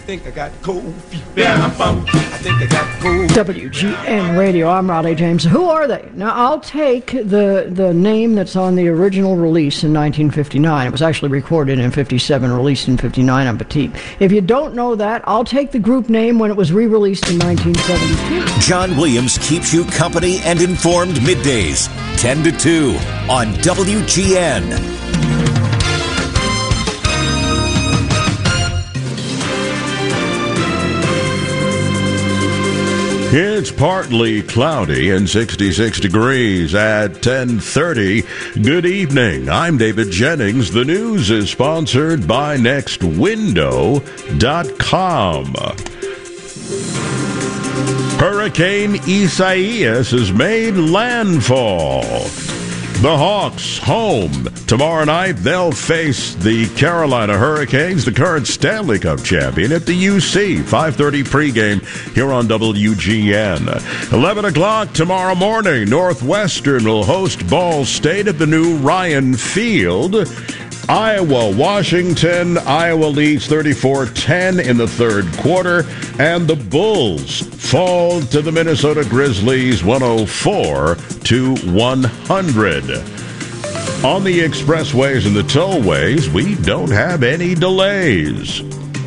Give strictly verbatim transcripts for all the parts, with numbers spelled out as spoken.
think I got cold feet. I think I got cold. W G N Radio. I'm Raleigh James. Who are they? Now, I'll take the the name that's on the original release in nineteen fifty-nine. It was actually recorded in fifty-seven, released in fifty-nine on Petite. If you don't know that, I'll take the group name when it was re-released in nineteen seventy-two. John Williams keeps you company and informed middays, ten to two on W G N. It's partly cloudy and sixty-six degrees at ten thirty. Good evening. I'm David Jennings. The news is sponsored by next window dot com. Hurricane Isaias has made landfall. The Hawks home. Tomorrow night, they'll face the Carolina Hurricanes, the current Stanley Cup champion, at the U C. five thirty pregame here on W G N. eleven o'clock tomorrow morning, Northwestern will host Ball State at the new Ryan Field. Iowa, Washington. Iowa leads thirty-four ten in the third quarter. And the Bulls fall to the Minnesota Grizzlies one oh four to one hundred. On the expressways and the tollways, we don't have any delays.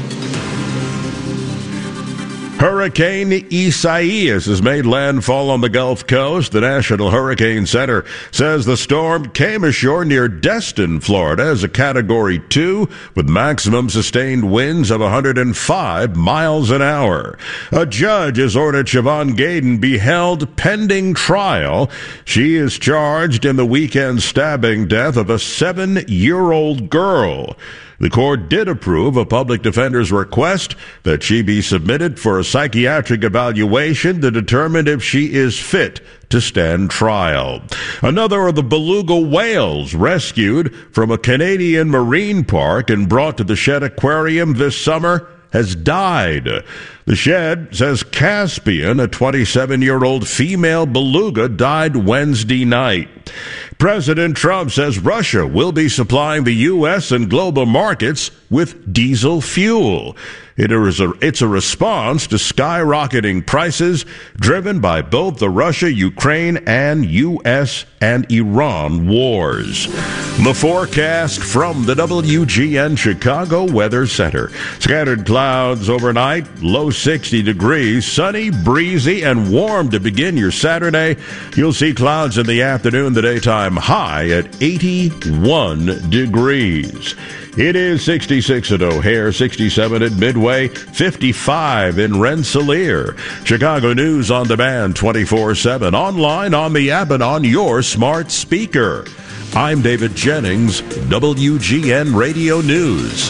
Hurricane Isaias has made landfall on the Gulf Coast. The National Hurricane Center says the storm came ashore near Destin, Florida, as a Category two with maximum sustained winds of one hundred five miles an hour. A judge has ordered Siobhan Gaydon be held pending trial. She is charged in the weekend stabbing death of a seven-year-old girl. The court did approve a public defender's request that she be submitted for a psychiatric evaluation to determine if she is fit to stand trial. Another of the beluga whales rescued from a Canadian marine park and brought to the Shed Aquarium this summer has died. The Shed says Caspian, a twenty-seven-year-old female beluga, died Wednesday night. President Trump says Russia will be supplying the U S and global markets with diesel fuel. It is a, it's a response to skyrocketing prices driven by both the Russia-Ukraine and U S and Iran wars. The forecast from the W G N Chicago Weather Center. Scattered clouds overnight, low sixty degrees, sunny, breezy, and warm to begin your Saturday. You'll see clouds in the afternoon, the daytime high at eighty-one degrees. It is sixty-six at O'Hare, sixty-seven at Midway, fifty-five in Rensselaer. Chicago News on demand twenty-four seven, online, on the app, and on your smart speaker. I'm David Jennings, W G N Radio News.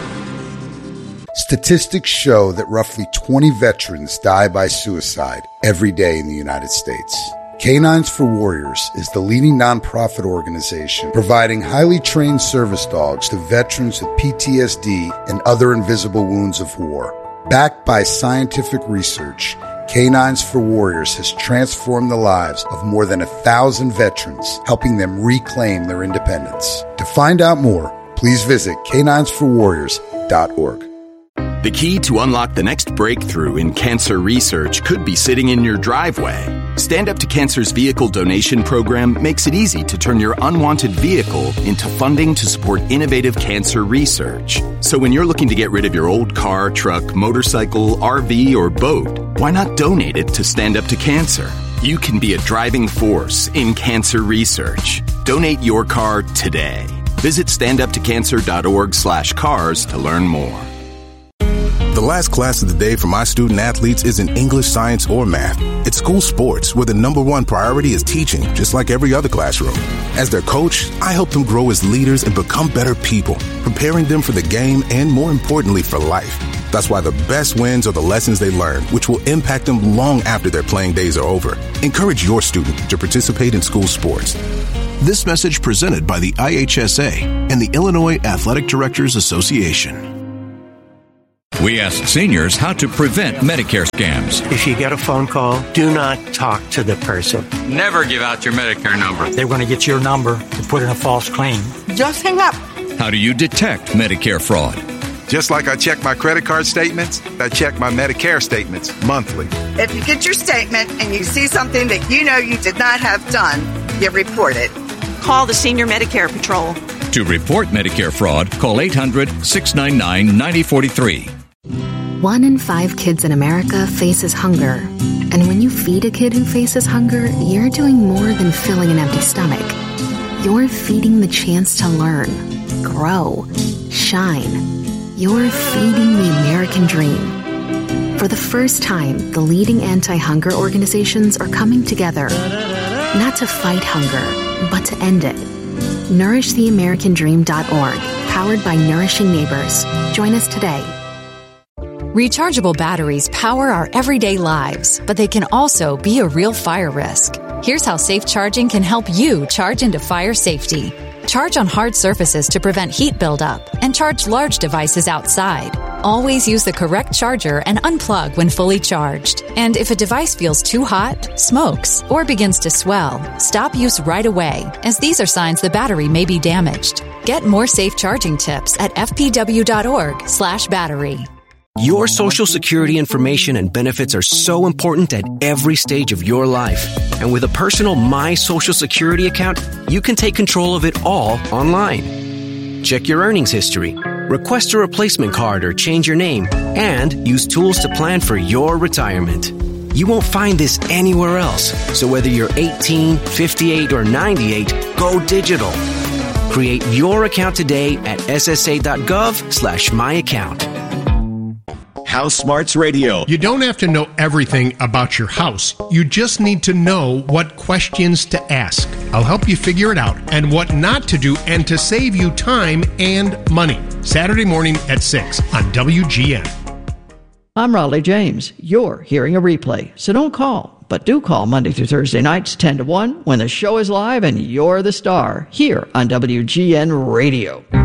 Statistics show that roughly twenty veterans die by suicide every day in the United States. Canines for Warriors is the leading nonprofit organization providing highly trained service dogs to veterans with P T S D and other invisible wounds of war. Backed by scientific research, Canines for Warriors has transformed the lives of more than a thousand veterans, helping them reclaim their independence. To find out more, please visit canines for warriors dot org. The key to unlock the next breakthrough in cancer research could be sitting in your driveway. Stand Up to Cancer's vehicle donation program makes it easy to turn your unwanted vehicle into funding to support innovative cancer research. So when you're looking to get rid of your old car, truck, motorcycle, R V, or boat, why not donate it to Stand Up to Cancer? You can be a driving force in cancer research. Donate your car today. Visit standuptocancer.org slash cars to learn more. The last class of the day for my student athletes isn't English, science, or math. It's school sports, where the number one priority is teaching, just like every other classroom. As their coach, I help them grow as leaders and become better people, preparing them for the game and, more importantly, for life. That's why the best wins are the lessons they learn, which will impact them long after their playing days are over. Encourage your student to participate in school sports. This message presented by the I H S A and the Illinois Athletic Directors Association. We ask seniors how to prevent Medicare scams. If you get a phone call, do not talk to the person. Never give out your Medicare number. They're going to get your number to put in a false claim. Just hang up. How do you detect Medicare fraud? Just like I check my credit card statements, I check my Medicare statements monthly. If you get your statement and you see something that you know you did not have done, you report it. Call the Senior Medicare Patrol. To report Medicare fraud, call eight hundred, six nine nine, nine oh four three. One in five kids in America faces hunger. And when you feed a kid who faces hunger, you're doing more than filling an empty stomach. You're feeding the chance to learn, grow, shine. You're feeding the American dream. For the first time, the leading anti-hunger organizations are coming together, not to fight hunger, but to end it. nourish the american dream dot org, powered by Nourishing Neighbors. Join us today. Rechargeable batteries power our everyday lives, but they can also be a real fire risk. Here's how safe charging can help you charge into fire safety. Charge on hard surfaces to prevent heat buildup, and charge large devices outside. Always use the correct charger and unplug when fully charged. And if a device feels too hot, smokes, or begins to swell, stop use right away, as these are signs the battery may be damaged. Get more safe charging tips at f p w dot org slash battery. Your Social Security information and benefits are so important at every stage of your life. And with a personal My Social Security account, you can take control of it all online. Check your earnings history, request a replacement card or change your name, and use tools to plan for your retirement. You won't find this anywhere else. So whether you're eighteen, fifty-eight, or ninety-eight, go digital. Create your account today at s s a dot gov slash my account. House Smarts Radio. You don't have to know everything about your house. You just need to know what questions to ask. I'll help you figure it out and what not to do, and to save you time and money. Saturday morning at six on W G N. I'm Raleigh James. You're hearing a replay, so don't call. But do call Monday through Thursday nights, ten to one, when the show is live and you're the star, here on W G N Radio.